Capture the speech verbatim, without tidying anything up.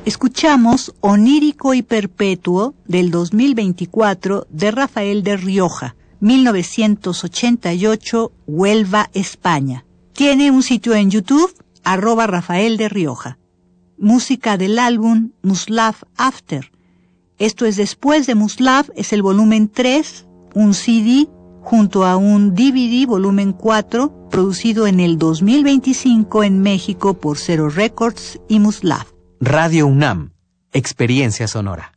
Escuchamos Onírico y Perpetuo del dos mil veinticuatro de Rafael de Rioja, mil novecientos ochenta y ocho, Huelva, España. Tiene un sitio en YouTube, arroba Rafael de Rioja. Música del álbum Muslav After. Esto es después de Muslav, es el volumen tres, un C D junto a un D V D volumen cuatro, producido en el dos mil veinticinco en México por Zero Records y Muslav. Radio UNAM, Experiencia Sonora.